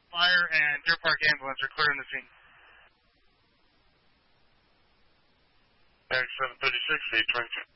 Fire and Deer Park ambulance are clearing the scene. X 736, 822.